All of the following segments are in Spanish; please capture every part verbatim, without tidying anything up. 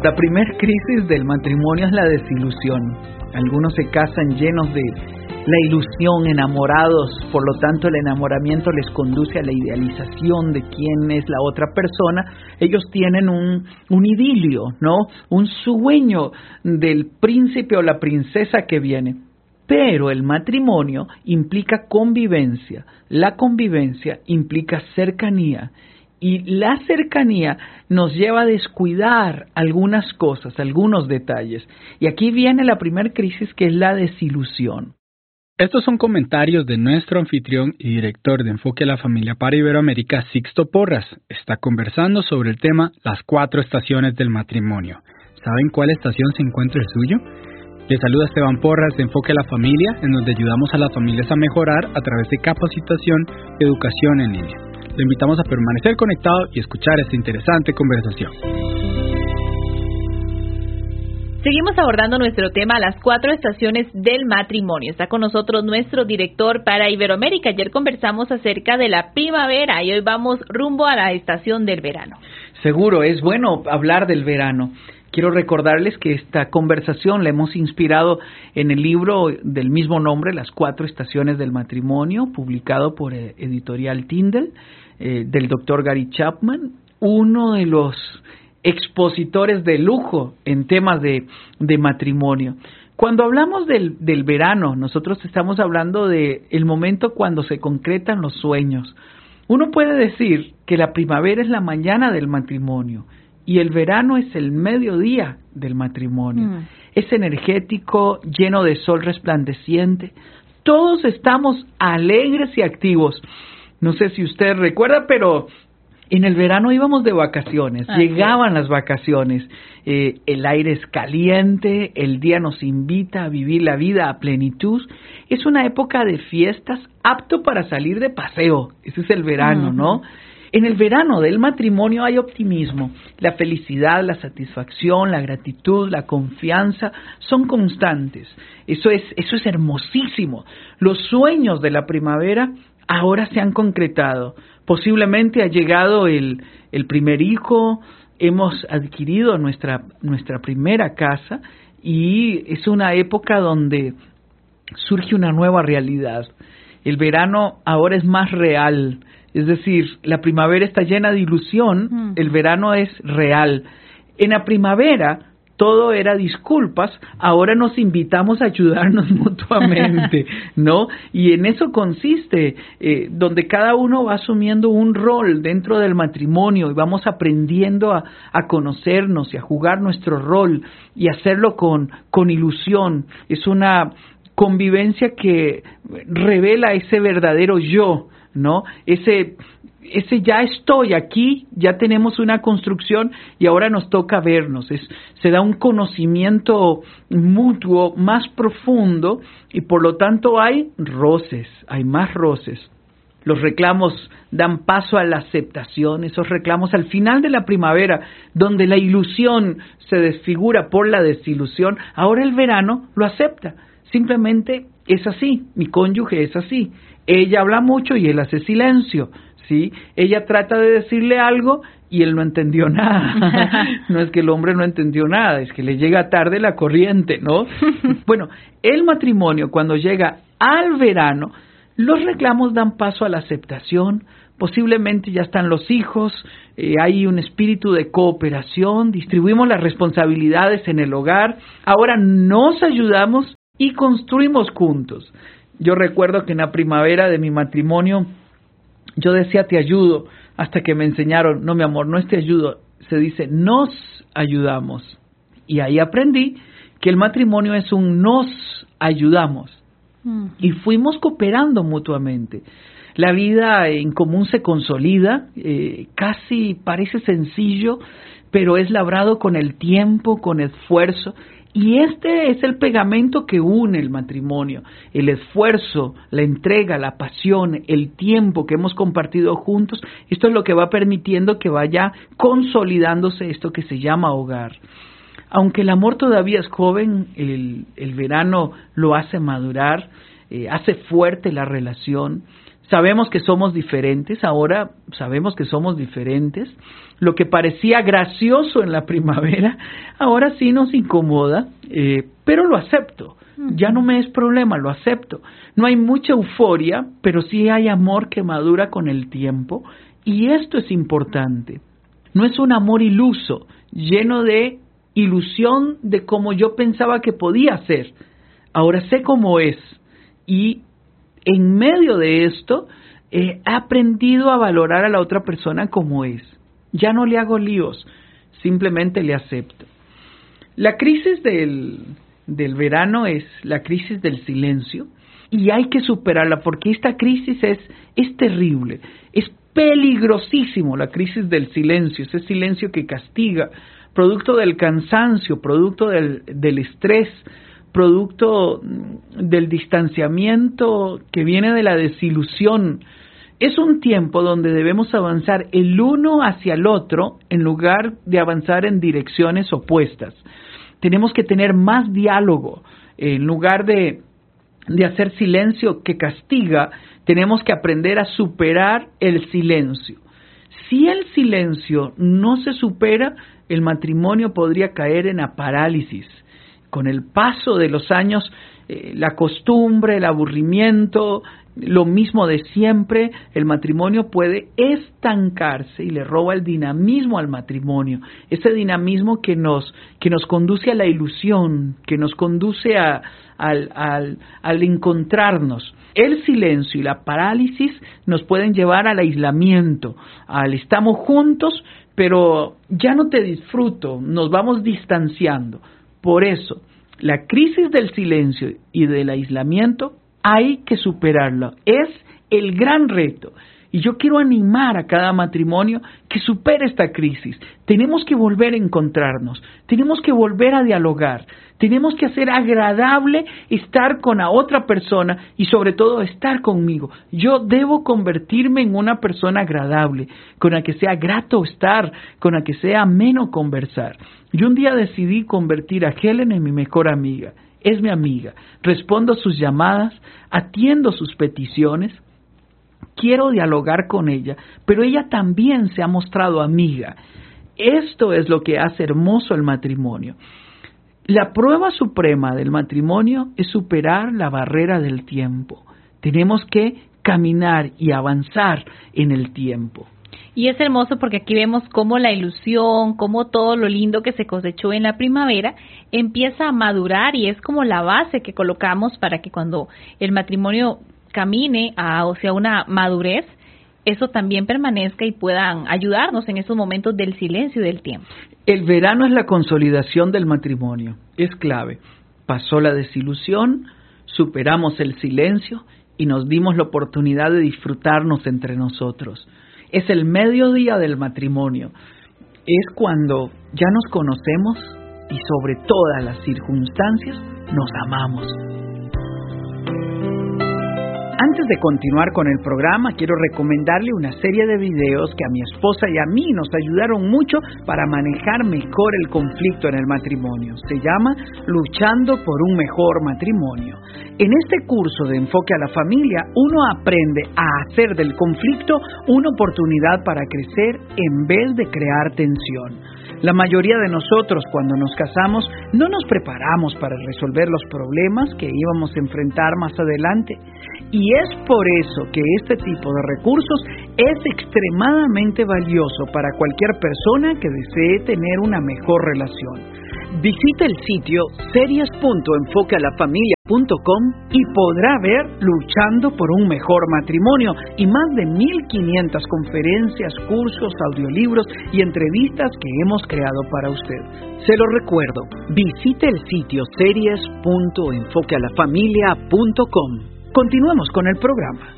La primer crisis del matrimonio es la desilusión. Algunos se casan llenos de la ilusión, enamorados, por lo tanto el enamoramiento les conduce a la idealización de quién es la otra persona. Ellos tienen un, un idilio, ¿no? Un sueño del príncipe o la princesa que viene. Pero el matrimonio implica convivencia, la convivencia implica cercanía. Y la cercanía nos lleva a descuidar algunas cosas, algunos detalles. Y aquí viene la primera crisis, que es la desilusión. Estos son comentarios de nuestro anfitrión y director de Enfoque a la Familia para Iberoamérica, Sixto Porras. Está conversando sobre el tema Las cuatro estaciones del matrimonio. ¿Saben cuál estación se encuentra el suyo? Les saluda Esteban Porras de Enfoque a la Familia, en donde ayudamos a las familias a mejorar a través de capacitación y educación en línea. Le invitamos a permanecer conectado y escuchar esta interesante conversación. Seguimos abordando nuestro tema, las cuatro estaciones del matrimonio. Está con nosotros nuestro director para Iberoamérica. Ayer conversamos acerca de la primavera y hoy vamos rumbo a la estación del verano. Seguro, es bueno hablar del verano. Quiero recordarles que esta conversación la hemos inspirado en el libro del mismo nombre, Las cuatro estaciones del matrimonio, publicado por Editorial Tyndall, eh, del doctor Gary Chapman, uno de los expositores de lujo en temas de, de matrimonio. Cuando hablamos del, del verano, nosotros estamos hablando de el momento cuando se concretan los sueños. Uno puede decir que la primavera es la mañana del matrimonio y el verano es el mediodía del matrimonio. Mm. Es energético, lleno de sol resplandeciente. Todos estamos alegres y activos. No sé si usted recuerda, pero en el verano íbamos de vacaciones, ah, llegaban sí. las vacaciones, eh, el aire es caliente, el día nos invita a vivir la vida a plenitud. Es una época de fiestas apto para salir de paseo, ese es el verano, uh-huh. ¿no? En el verano del matrimonio hay optimismo, la felicidad, la satisfacción, la gratitud, la confianza son constantes. Eso es, eso es hermosísimo. Los sueños de la primavera ahora se han concretado. Posiblemente ha llegado el, el primer hijo, hemos adquirido nuestra, nuestra primera casa y es una época donde surge una nueva realidad. El verano ahora es más real. Es decir, la primavera está llena de ilusión, mm. el verano es real. En la primavera todo era disculpas, ahora nos invitamos a ayudarnos mutuamente, ¿no? Y en eso consiste, eh, donde cada uno va asumiendo un rol dentro del matrimonio y vamos aprendiendo a, a conocernos y a jugar nuestro rol y hacerlo con, con ilusión. Es una convivencia que revela ese verdadero yo, ¿no? Ese, ese ya estoy aquí, ya tenemos una construcción y ahora nos toca vernos. Es, se da un conocimiento mutuo más profundo y por lo tanto hay roces, hay más roces. Los reclamos dan paso a la aceptación, esos reclamos al final de la primavera, donde la ilusión se desfigura por la desilusión, ahora el verano lo acepta. Simplemente es así, mi cónyuge es así. Ella habla mucho y él hace silencio, ¿sí? Ella trata de decirle algo y él no entendió nada. No es que el hombre no entendió nada, es que le llega tarde la corriente, ¿no? Bueno, el matrimonio cuando llega al verano, los reclamos dan paso a la aceptación, posiblemente ya están los hijos, eh, hay un espíritu de cooperación, distribuimos las responsabilidades en el hogar, ahora nos ayudamos y construimos juntos. Yo recuerdo que en la primavera de mi matrimonio yo decía te ayudo, hasta que me enseñaron, no mi amor, no es te ayudo, se dice nos ayudamos. Y ahí aprendí que el matrimonio es un nos ayudamos. Mm. Y fuimos cooperando mutuamente. La vida en común se consolida, eh, casi parece sencillo, pero es labrado con el tiempo, con esfuerzo. Y este es el pegamento que une el matrimonio, el esfuerzo, la entrega, la pasión, el tiempo que hemos compartido juntos. Esto es lo que va permitiendo que vaya consolidándose esto que se llama hogar. Aunque el amor todavía es joven, el, el verano lo hace madurar, eh, hace fuerte la relación. Sabemos que somos diferentes, ahora sabemos que somos diferentes. Lo que parecía gracioso en la primavera, ahora sí nos incomoda, eh, pero lo acepto. Ya no me es problema, lo acepto. No hay mucha euforia, pero sí hay amor que madura con el tiempo, y esto es importante. No es un amor iluso, lleno de ilusión de cómo yo pensaba que podía ser. Ahora sé cómo es, y en medio de esto eh, he aprendido a valorar a la otra persona como es. Ya no le hago líos, simplemente le acepto. La crisis del, del verano es la crisis del silencio, y hay que superarla porque esta crisis es, es terrible, es peligrosísimo la crisis del silencio, ese silencio que castiga, producto del cansancio, producto del, del estrés, producto del distanciamiento que viene de la desilusión. Es un tiempo donde debemos avanzar el uno hacia el otro en lugar de avanzar en direcciones opuestas. Tenemos que tener más diálogo. En lugar de, de hacer silencio que castiga, tenemos que aprender a superar el silencio. Si el silencio no se supera, el matrimonio podría caer en la parálisis. Con el paso de los años, eh, la costumbre, el aburrimiento, lo mismo de siempre, el matrimonio puede estancarse y le roba el dinamismo al matrimonio. Ese dinamismo que nos, que nos conduce a la ilusión, que nos conduce a, al, al, al encontrarnos. El silencio y la parálisis nos pueden llevar al aislamiento, al estamos juntos, pero ya no te disfruto, nos vamos distanciando. Por eso, la crisis del silencio y del aislamiento hay que superarla. Es el gran reto. Y yo quiero animar a cada matrimonio que supere esta crisis. Tenemos que volver a encontrarnos. Tenemos que volver a dialogar. Tenemos que hacer agradable estar con la otra persona y sobre todo estar conmigo. Yo debo convertirme en una persona agradable, con la que sea grato estar, con la que sea ameno conversar. Yo un día decidí convertir a Helen en mi mejor amiga. Es mi amiga. Respondo sus llamadas, atiendo sus peticiones. Quiero dialogar con ella, pero ella también se ha mostrado amiga. Esto es lo que hace hermoso el matrimonio. La prueba suprema del matrimonio es superar la barrera del tiempo. Tenemos que caminar y avanzar en el tiempo. Y es hermoso porque aquí vemos cómo la ilusión, cómo todo lo lindo que se cosechó en la primavera empieza a madurar y es como la base que colocamos para que cuando el matrimonio camine hacia una madurez, eso también permanezca y puedan ayudarnos en esos momentos del silencio y del tiempo. El verano es la consolidación del matrimonio, es clave. Pasó la desilusión, superamos el silencio y nos dimos la oportunidad de disfrutarnos entre nosotros. Es el mediodía del matrimonio, es cuando ya nos conocemos y sobre todas las circunstancias nos amamos. Antes de continuar con el programa, quiero recomendarle una serie de videos que a mi esposa y a mí nos ayudaron mucho para manejar mejor el conflicto en el matrimonio. Se llama Luchando por un mejor matrimonio. En este curso de enfoque a la familia, uno aprende a hacer del conflicto una oportunidad para crecer en vez de crear tensión. La mayoría de nosotros, cuando nos casamos, no nos preparamos para resolver los problemas que íbamos a enfrentar más adelante. Y es por eso que este tipo de recursos es extremadamente valioso para cualquier persona que desee tener una mejor relación. Visite el sitio series punto enfoque a la familia punto com y podrá ver Luchando por un mejor matrimonio y más de mil quinientas conferencias, cursos, audiolibros y entrevistas que hemos creado para usted. Se lo recuerdo, visite el sitio series punto enfoque a la familia punto com. Continuemos con el programa.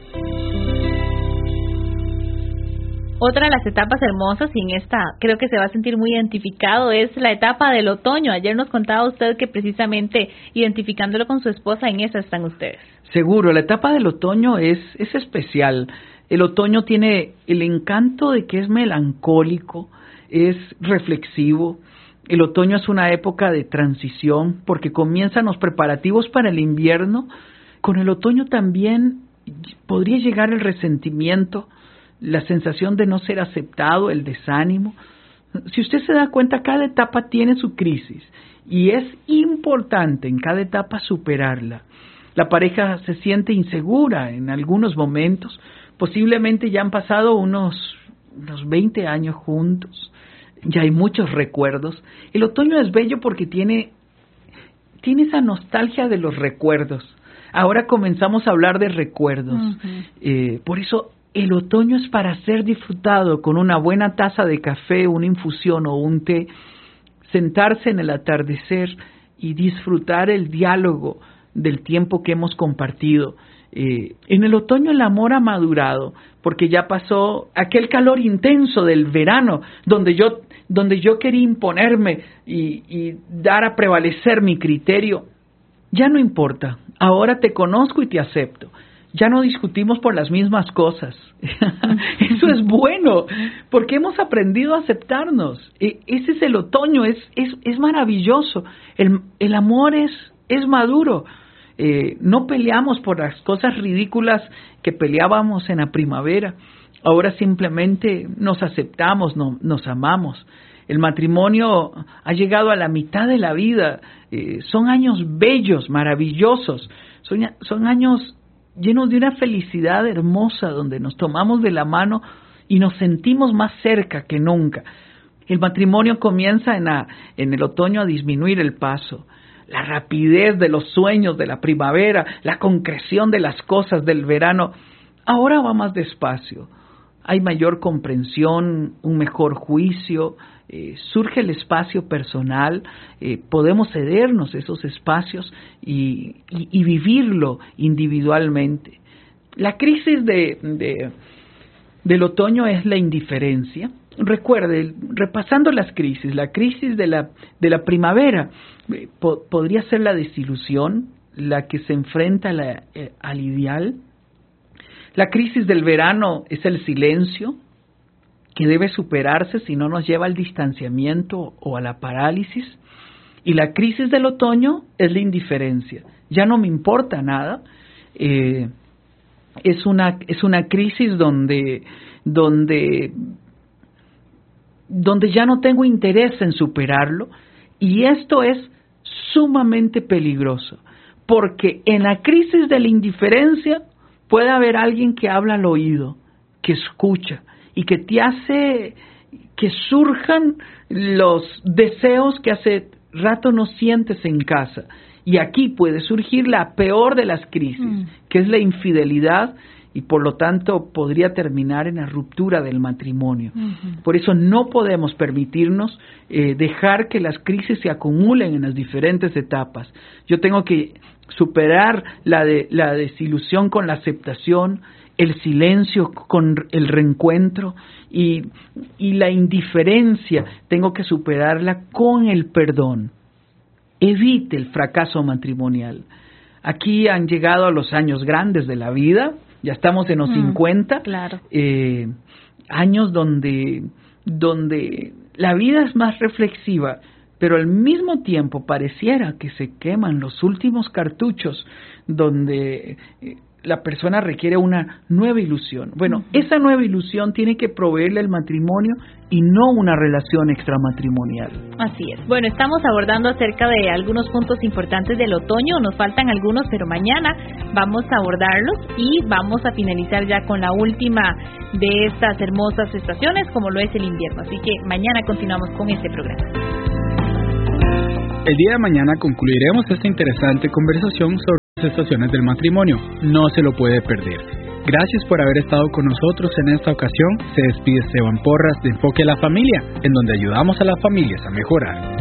Otra de las etapas hermosas, y en esta creo que se va a sentir muy identificado, es la etapa del otoño. Ayer nos contaba usted que precisamente identificándolo con su esposa, en esa están ustedes. Seguro, la etapa del otoño es, es especial. El otoño tiene el encanto de que es melancólico, es reflexivo. El otoño es una época de transición porque comienzan los preparativos para el invierno. Con el otoño también podría llegar el resentimiento, la sensación de no ser aceptado, el desánimo. Si usted se da cuenta, cada etapa tiene su crisis y es importante en cada etapa superarla. La pareja se siente insegura en algunos momentos, posiblemente ya han pasado unos, unos veinte años juntos, ya hay muchos recuerdos. El otoño es bello porque tiene, tiene esa nostalgia de los recuerdos. Ahora comenzamos a hablar de recuerdos. Uh-huh. Eh, por eso el otoño es para ser disfrutado con una buena taza de café, una infusión o un té, sentarse en el atardecer y disfrutar el diálogo del tiempo que hemos compartido. Eh, en el otoño el amor ha madurado, porque ya pasó aquel calor intenso del verano, donde yo, donde yo quería imponerme y, y dar a prevalecer mi criterio. Ya no importa, ahora te conozco y te acepto. Ya no discutimos por las mismas cosas. Eso es bueno, porque hemos aprendido a aceptarnos. E- ese es el otoño, es, es, es maravilloso. El, el amor es, es maduro. Eh, no peleamos por las cosas ridículas que peleábamos en la primavera. Ahora simplemente nos aceptamos, no, nos amamos. El matrimonio ha llegado a la mitad de la vida. Eh, son años bellos, maravillosos. Son, son años llenos de una felicidad hermosa, donde nos tomamos de la mano y nos sentimos más cerca que nunca. El matrimonio comienza en, la, en el otoño a disminuir el paso. La rapidez de los sueños de la primavera, la concreción de las cosas del verano, ahora va más despacio. Hay mayor comprensión, un mejor juicio, eh, surge el espacio personal, eh, podemos cedernos esos espacios y, y, y vivirlo individualmente. La crisis de, de, del otoño es la indiferencia. Recuerde, repasando las crisis, la crisis de la, de la primavera eh, po, podría ser la desilusión, la que se enfrenta a la, eh, al ideal. La crisis del verano es el silencio, que debe superarse, si no nos lleva al distanciamiento o a la parálisis. Y la crisis del otoño es la indiferencia. Ya no me importa nada. Eh, es una es una crisis donde donde donde ya no tengo interés en superarlo, y esto es sumamente peligroso, porque en la crisis de la indiferencia puede haber alguien que habla al oído, que escucha y que te hace que surjan los deseos que hace rato no sientes en casa. Y aquí puede surgir la peor de las crisis, mm. que es la infidelidad, y por lo tanto podría terminar en la ruptura del matrimonio. Uh-huh. Por eso no podemos permitirnos eh, dejar que las crisis se acumulen en las diferentes etapas. Yo tengo que superar la, de, la desilusión con la aceptación, el silencio con el reencuentro y, y la indiferencia tengo que superarla con el perdón. Evite el fracaso matrimonial. Aquí han llegado a los años grandes de la vida. Ya estamos en los mm, cincuenta, claro. eh, años donde, donde la vida es más reflexiva, pero al mismo tiempo pareciera que se queman los últimos cartuchos, donde eh, la persona requiere una nueva ilusión. Bueno, uh-huh. esa nueva ilusión tiene que proveerle el matrimonio y no una relación extramatrimonial. Así es. Bueno, estamos abordando acerca de algunos puntos importantes del otoño, nos faltan algunos, pero mañana vamos a abordarlos y vamos a finalizar ya con la última de estas hermosas estaciones, como lo es el invierno. Así que mañana continuamos con este programa. El día de mañana concluiremos esta interesante conversación sobre las estaciones del matrimonio. No se lo puede perder. Gracias por haber estado con nosotros en esta ocasión. Se despide Esteban Porras de Enfoque a la Familia, en donde ayudamos a las familias a mejorar.